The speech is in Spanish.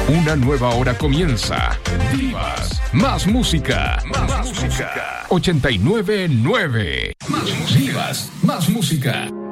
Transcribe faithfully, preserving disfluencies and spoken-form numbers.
Una nueva hora comienza. Vivas. Más música. Más, más música. ochenta y nueve punto nueve. Más música. Vivas. Más música.